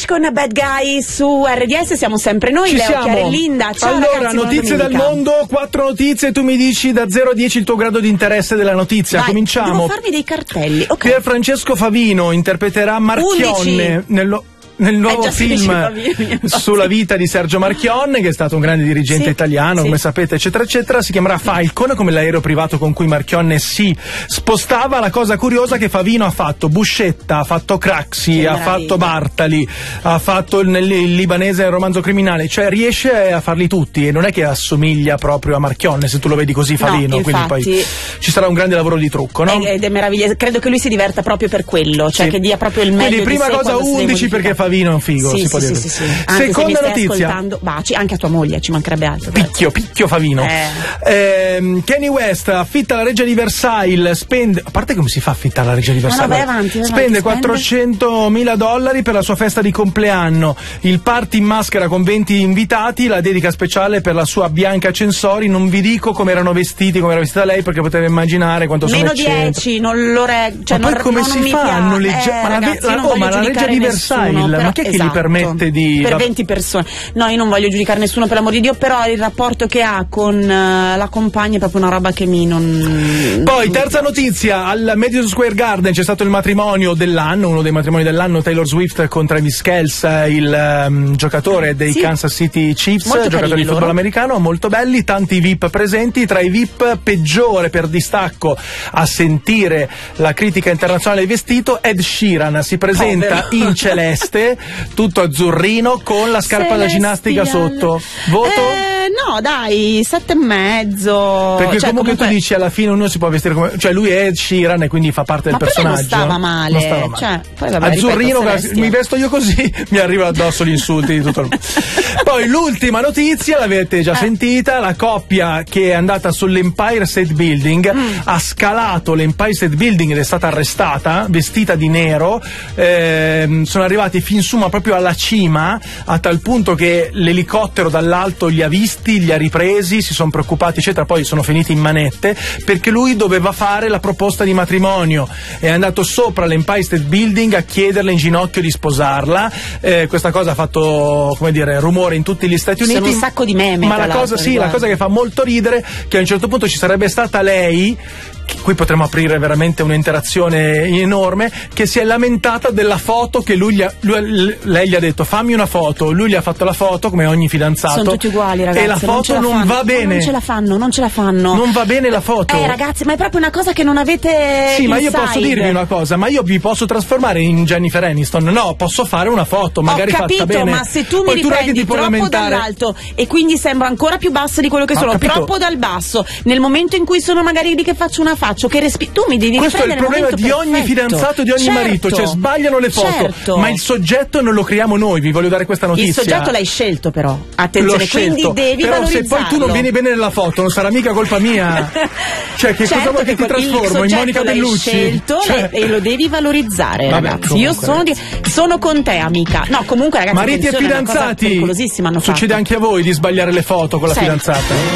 Fish con Bad Guy su RDS, siamo sempre noi, Ci Leo, siamo. Chiara e Linda. Ciao allora, ragazzi, notizie dal mondo, 4 notizie, tu mi dici da 0 a 10 il tuo grado di interesse della notizia. Vai, cominciamo. devo farvi dei cartelli. Okay. Pier Francesco Favino interpreterà Marchionne nel nuovo film sulla vita di Sergio Marchionne, che è stato un grande dirigente italiano, come sapete, eccetera eccetera. Si chiamerà Falcon, come l'aereo privato con cui Marchionne si spostava. La cosa curiosa è che Favino ha fatto Buscetta, ha fatto Craxi, ha fatto Bartali, ha fatto il libanese, il romanzo criminale, cioè riesce a farli tutti, e non è che assomiglia proprio a Marchionne, se tu lo vedi così, Favino. No, quindi poi ci sarà un grande lavoro di trucco, no? Ed è meraviglioso, credo che lui si diverta proprio per quello, cioè che dia proprio il meglio. Quindi prima di sé cosa 11, perché Favino è un figo, si può dire. Sì. Seconda notizia. Baci anche a tua moglie, ci mancherebbe altro. Picchio Favino. Kanye West affitta la reggia di Versailles, spende, a parte come si fa a affittare la reggia di Versailles? Spende $400.000 per la sua festa di compleanno, il party in maschera con 20 invitati, la dedica speciale per la sua Bianca Censori. Non vi dico come erano vestiti, come era vestita lei, perché potete immaginare quanto sono meno 10, non lo cioè ma poi come si fa a noleggiare? Ma la reggia di Versailles, ma chi è che gli permette di... Per 20 persone. No, io non voglio giudicare nessuno, per l'amor di Dio, però il rapporto che ha con la compagna è proprio una roba che Poi, terza notizia, al Madison Square Garden c'è stato il matrimonio dell'anno, uno dei matrimoni dell'anno, Taylor Swift con Travis Kelce, il giocatore dei Kansas City Chiefs, molto giocatore di football americano, molto belli, tanti VIP presenti. Tra i VIP, peggiore per distacco a sentire la critica internazionale vestito, Ed Sheeran si presenta in celeste, tutto azzurrino, con la scarpa da ginnastica sotto. Voto? No, dai, 7,5. Perché comunque tu dici, alla fine uno si può vestire come, cioè lui è Ed Sheeran e quindi fa parte del personaggio. Non stava male. Cioè, poi vabbè, azzurrino, mi vesto io così, mi arrivano addosso gli insulti di tutto il mondo. Poi l'ultima notizia l'avete già sentita, la coppia che è andata sull'Empire State Building ha scalato l'Empire State Building ed è stata arrestata, vestita di nero. Sono arrivati fin su, ma proprio alla cima, a tal punto che l'elicottero dall'alto li ha visti, li ha ripresi, si sono preoccupati eccetera, poi sono finiti in manette perché lui doveva fare la proposta di matrimonio, è andato sopra l'Empire State Building a chiederle in ginocchio di sposarla. Questa cosa ha fatto, come dire, rumore in tutti gli Stati Uniti. Sono un sacco di meme, ma la cosa che fa molto ridere, che a un certo punto ci sarebbe stata lei, qui potremmo aprire veramente un'interazione enorme, che si è lamentata della foto che lei gli ha detto fammi una foto, lui gli ha fatto la foto come ogni fidanzato. Sono tutti uguali, ragazzi, e la foto non va bene. Non ce la fanno. Non va bene la foto. Ragazzi, ma è proprio una cosa che non avete. Sì, ma io posso dirvi una cosa, ma io vi posso trasformare in Jennifer Aniston. No, posso fare una foto, magari fatta bene. Ma se tu mi riprendi troppo dall'alto e quindi sembra ancora più bassa di quello che sono, troppo dal basso, nel momento in cui sono magari lì che faccio una faccia, che tu mi devi questo è il problema di ogni fidanzato, di ogni marito, cioè sbagliano le foto, ma il soggetto non lo creiamo noi. Vi voglio dare questa notizia. Il soggetto l'hai scelto, però attenzione, quindi devi però valorizzarlo. Se poi tu non vieni bene nella foto non sarà mica colpa mia. Cioè che cosa vuoi che ti trasformo in Monica Bellucci? Scelto, e lo devi valorizzare. Vabbè, ragazzi, io sono con te, amica. No, comunque ragazzi, mariti e fidanzati, pericolosissima hanno fatto. Succede anche a voi di sbagliare le foto con la fidanzata?